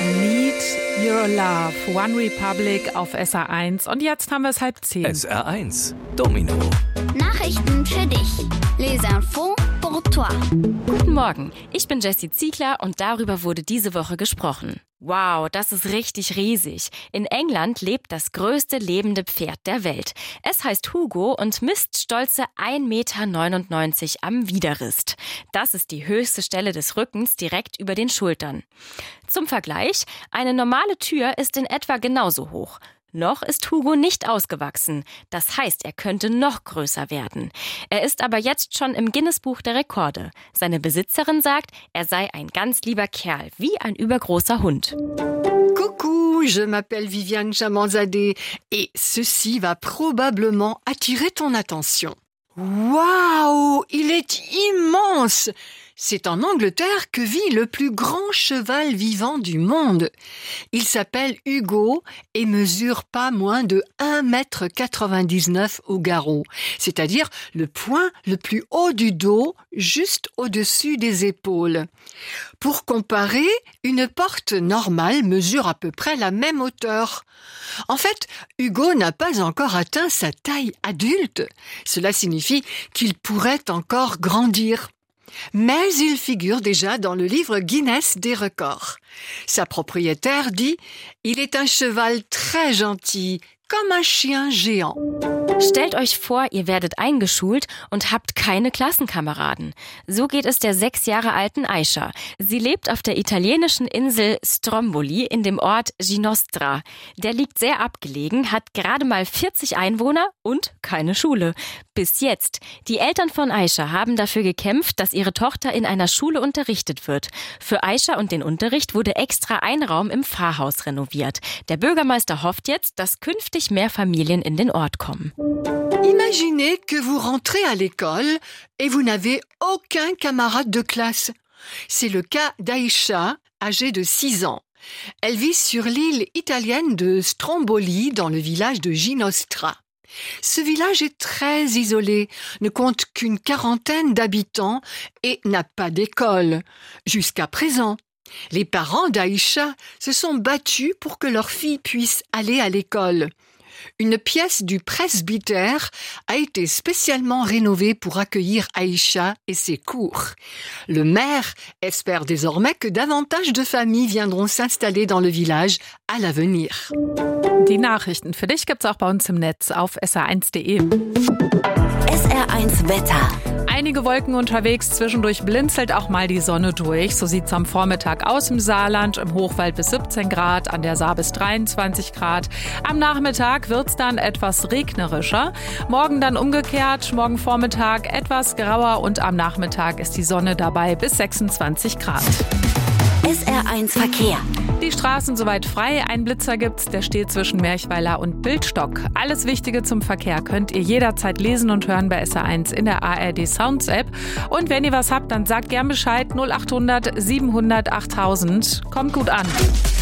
Need Your Love, One Republic auf SR1. Und jetzt haben wir es 9:30. SR1, Domino. Nachrichten für dich. Les infos pour toi. Guten Morgen, ich bin Jessie Ziegler und darüber wurde diese Woche gesprochen. Wow, das ist richtig riesig. In England lebt das größte lebende Pferd der Welt. Es heißt Hugo und misst stolze 1,99 Meter am Widerrist. Das ist die höchste Stelle des Rückens direkt über den Schultern. Zum Vergleich, eine normale Tür ist in etwa genauso hoch. Noch ist Hugo nicht ausgewachsen. Das heißt, er könnte noch größer werden. Er ist aber jetzt schon im Guinness-Buch der Rekorde. Seine Besitzerin sagt, er sei ein ganz lieber Kerl, wie ein übergroßer Hund. Coucou, je m'appelle Viviane Chamanzadeh et ceci va probablement attirer ton attention. Waouh, il est immense! C'est en Angleterre que vit le plus grand cheval vivant du monde. Il s'appelle Hugo et mesure pas moins de 1,99 m au garrot, c'est-à-dire le point le plus haut du dos, juste au-dessus des épaules. Pour comparer, une porte normale mesure à peu près la même hauteur. En fait, Hugo n'a pas encore atteint sa taille adulte. Cela signifie qu'il pourrait encore grandir. Mais il figure déjà dans le livre Guinness des records. Sa propriétaire dit « Il est un cheval très gentil, comme un chien géant ». Stellt euch vor, ihr werdet eingeschult und habt keine Klassenkameraden. So geht es der 6 Jahre alten Aisha. Sie lebt auf der italienischen Insel Stromboli in dem Ort Ginostra. Der liegt sehr abgelegen, hat gerade mal 40 Einwohner und keine Schule. Bis jetzt. Die Eltern von Aisha haben dafür gekämpft, dass ihre Tochter in einer Schule unterrichtet wird. Für Aisha und den Unterricht wurde extra ein Raum im Pfarrhaus renoviert. Der Bürgermeister hofft jetzt, dass künftig mehr Familien in den Ort kommen. Imaginez que vous rentrez à l'école et vous n'avez aucun camarade de classe. C'est le cas d'Aisha, âgée de 6 ans. Elle vit sur l'île italienne de Stromboli, dans le village de Ginostra. Ce village est très isolé, ne compte qu'une 40aine d'habitants et n'a pas d'école. Jusqu'à présent, les parents d'Aisha se sont battus pour que leur fille puisse aller à l'école. Une pièce du presbytère a été spécialement rénovée pour accueillir Aisha et ses cours. Le maire espère désormais que davantage de familles viendront s'installer dans le village à l'avenir. Die Nachrichten für dich gibt's auch bei uns im Netz auf sr1.de. SR1 Wetter. Einige Wolken unterwegs, zwischendurch blinzelt auch mal die Sonne durch. So sieht's am Vormittag aus im Saarland, im Hochwald bis 17 Grad, an der Saar bis 23 Grad. Am Nachmittag wird's dann etwas regnerischer. Morgen dann umgekehrt, morgen Vormittag etwas grauer und am Nachmittag ist die Sonne dabei bis 26 Grad. SR1 Verkehr. Die Straßen soweit frei. Ein Blitzer gibt's, der steht zwischen Merchweiler und Bildstock. Alles Wichtige zum Verkehr könnt ihr jederzeit lesen und hören bei SR1 in der ARD Sounds App. Und wenn ihr was habt, dann sagt gern Bescheid. 0800 700 8000. Kommt gut an.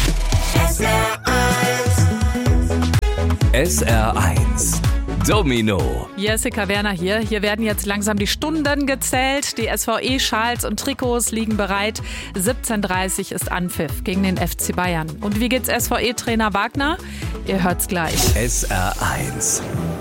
SR1, Domino. Jessica Werner hier. Hier werden jetzt langsam die Stunden gezählt. Die SVE-Schals und Trikots liegen bereit. 17:30 ist Anpfiff gegen den FC Bayern. Und wie geht's SVE-Trainer Wagner? Ihr hört's gleich. SR1,